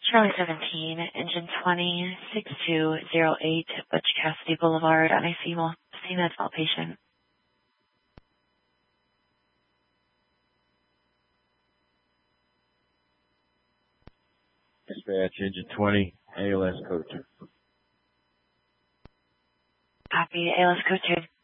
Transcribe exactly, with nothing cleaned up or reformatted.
Charlie seventeen, engine twenty, six two zero eight, Butch Cassidy Boulevard, on a female, female patient. Dispatch, engine twenty, A L S code two. Copy, A L S code two.